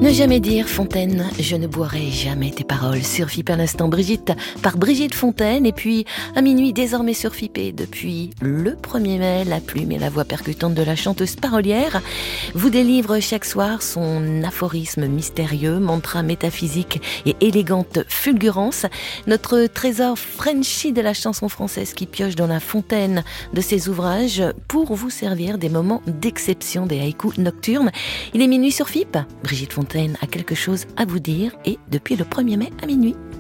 Ne jamais dire, Fontaine, je ne boirai jamais tes paroles. Sur FIP à l'instant, Brigitte, par Brigitte Fontaine. Et puis, à minuit, désormais sur FIP, depuis le 1er mai, la plume et la voix percutante de la chanteuse parolière vous délivre chaque soir son aphorisme mystérieux, mantra métaphysique et élégante fulgurance. Notre trésor Frenchy de la chanson française qui pioche dans la fontaine de ses ouvrages pour vous servir des moments d'exception, des haïkus nocturnes. Il est minuit sur FIP. Brigitte Fontaine a quelque chose à vous dire et depuis le 1er mai à minuit.